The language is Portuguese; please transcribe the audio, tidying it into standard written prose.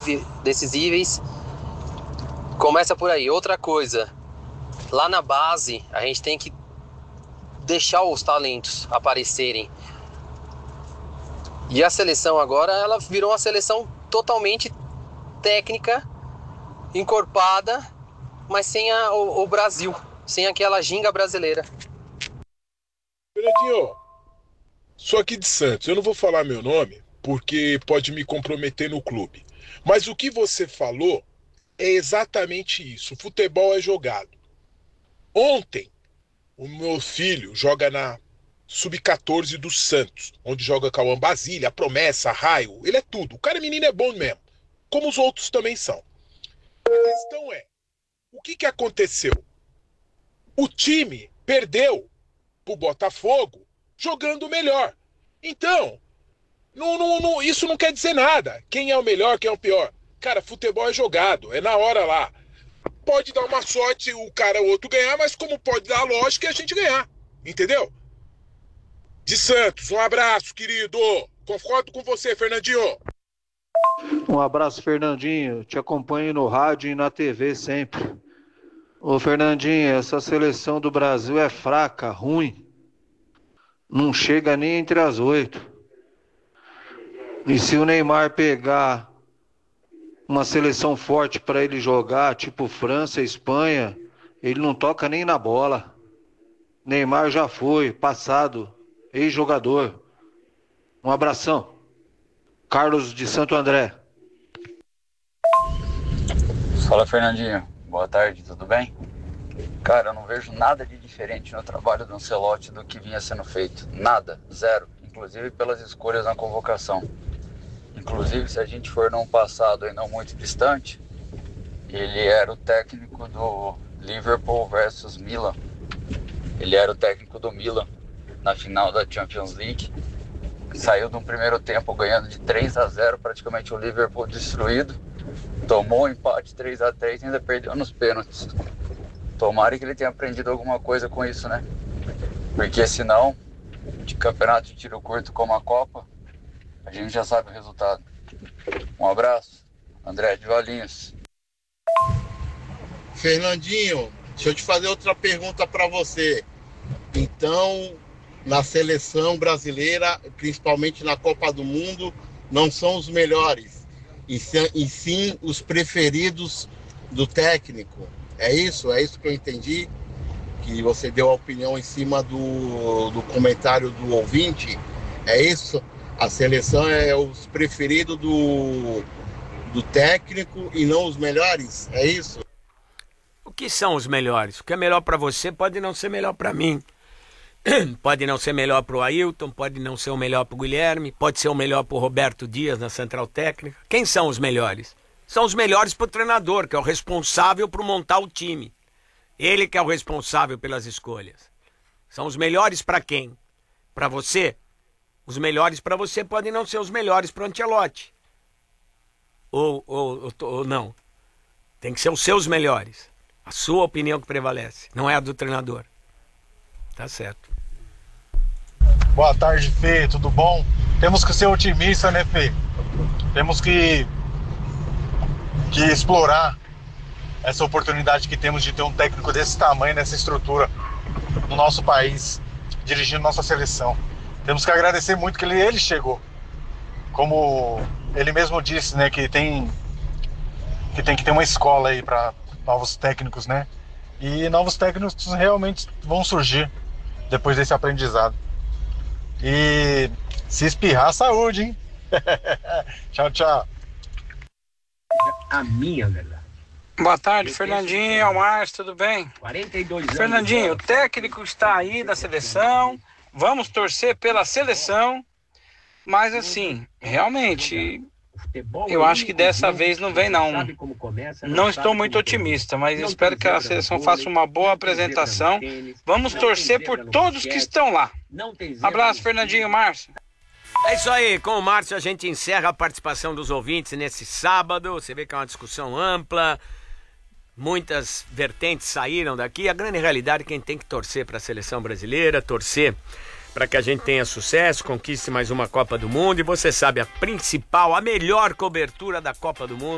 decisíveis. Começa por aí. Outra coisa, lá na base a gente tem que deixar os talentos aparecerem. E a seleção agora, ela virou uma seleção totalmente técnica, encorpada, mas sem o Brasil, sem aquela ginga brasileira. Fernandinho, sou aqui de Santos. Eu não vou falar meu nome porque pode me comprometer no clube. Mas o que você falou é exatamente isso. O futebol é jogado. Ontem, o meu filho joga na Sub-14 do Santos, onde joga Cauã Basília, Promessa, Raio. Ele é tudo. O cara menino é bom mesmo, como os outros também são. A questão é, o que aconteceu? O time perdeu pro Botafogo jogando melhor. Então, isso não quer dizer nada. Quem é o melhor, quem é o pior? Cara, futebol é jogado, é na hora lá. Pode dar uma sorte o cara ou outro ganhar, mas como pode dar a lógica é a gente ganhar. Entendeu? De Santos, um abraço, querido. Concordo com você, Fernandinho. Um abraço, Fernandinho. Te acompanho no rádio e na TV sempre. Ô, Fernandinho, essa seleção do Brasil é fraca, ruim. Não chega nem entre as 8. E se o Neymar pegar uma seleção forte para ele jogar, tipo França, Espanha, ele não toca nem na bola. Neymar já foi, passado, ex-jogador. Um abração. Carlos de Santo André. Fala, Fernandinho. Boa tarde, tudo bem? Cara, eu não vejo nada de diferente no trabalho do Ancelotti do que vinha sendo feito. Nada, zero. Inclusive pelas escolhas na convocação. Inclusive, se a gente for num passado aí não muito distante, ele era o técnico do Liverpool versus Milan. Ele era o técnico do Milan na final da Champions League. Saiu de um primeiro tempo ganhando de 3-0, praticamente o Liverpool destruído. Tomou um empate 3-3 e ainda perdeu nos pênaltis. Tomara que ele tenha aprendido alguma coisa com isso, né? Porque senão, de campeonato de tiro curto como a Copa, a gente já sabe o resultado. Um abraço, André de Valinhos. Fernandinho, deixa eu te fazer outra pergunta para você. Então, na seleção brasileira, principalmente na Copa do Mundo, não são os melhores, e sim os preferidos do técnico. É isso? É isso que eu entendi? Que você deu a opinião em cima do comentário do ouvinte? É isso? A seleção é os preferidos do técnico e não os melhores? É isso? O que são os melhores? O que é melhor para você pode não ser melhor para mim. Pode não ser melhor para o Ailton, pode não ser o melhor para o Guilherme, pode ser o melhor para o Roberto Dias na Central Técnica. Quem são os melhores? São os melhores para o treinador, que é o responsável por montar o time. Ele que é o responsável pelas escolhas. São os melhores para quem? Para você? Os melhores para você podem não ser os melhores para o Ancelotti. Ou não. Tem que ser os seus melhores. A sua opinião que prevalece, não é a do treinador. Tá certo. Boa tarde, Fê, tudo bom? Temos que ser otimistas, né, Fê? Temos que explorar essa oportunidade que temos de ter um técnico desse tamanho, nessa estrutura no nosso país, dirigindo nossa seleção. Temos que agradecer muito que ele chegou. Como ele mesmo disse, né, que tem que ter uma escola aí para novos técnicos, né? E novos técnicos realmente vão surgir depois desse aprendizado. E se espirrar, saúde, hein? Tchau, tchau. A minha verdade. Boa tarde, Fernandinho, Almar, tudo bem? 42 anos. Fernandinho, o técnico está aí da seleção, vamos torcer pela seleção, mas assim, realmente, eu acho que dessa vez não vem não. Não estou muito otimista, mas espero que a seleção faça uma boa apresentação. Vamos torcer por todos que estão lá. Abraço, Fernandinho, Márcio. É isso aí, com o Márcio a gente encerra a participação dos ouvintes nesse sábado. Você vê que é uma discussão ampla, muitas vertentes saíram daqui. A grande realidade é que a gente tem que torcer para a seleção brasileira, torcer para que a gente tenha sucesso, conquiste mais uma Copa do Mundo. E você sabe, a melhor cobertura da Copa do Mundo